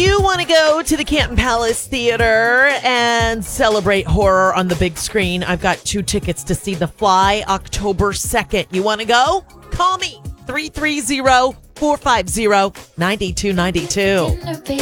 you want to go to the Canton Palace Theater and celebrate horror on the big screen, I've got 2 tickets to see The Fly October 2nd. You want to go? Call me 330-450-9292.